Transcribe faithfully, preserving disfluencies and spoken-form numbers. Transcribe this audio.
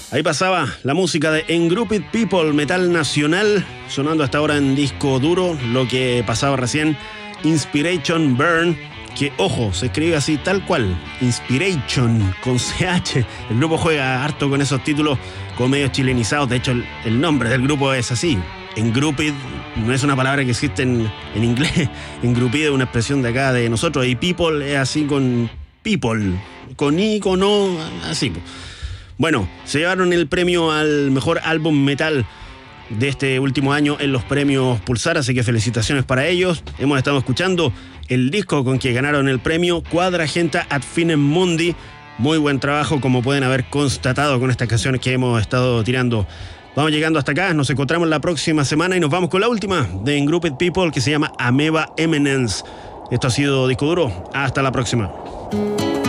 Ahí pasaba la música de Engrouped People, metal nacional, sonando hasta ahora en disco duro. Lo que pasaba recién, Inspiration Burn, que ojo, se escribe así tal cual, Inspiration con C H. El grupo juega harto con esos títulos con medios chilenizados. De hecho, el, el nombre del grupo es así. Engrouped no es una palabra que existe en, en inglés. Engrouped es una expresión de acá de nosotros. Y people es así con people, con i, con o, así. Bueno, se llevaron el premio al mejor álbum metal de este último año en los premios Pulsar, así que felicitaciones para ellos. Hemos estado escuchando el disco con que ganaron el premio, Quadragenta ad Finem Mundi. Muy buen trabajo, como pueden haber constatado con estas canciones que hemos estado tirando. Vamos llegando hasta acá, nos encontramos la próxima semana y nos vamos con la última de Engrouped People, que se llama Ameba Eminence. Esto ha sido Disco Duro, hasta la próxima.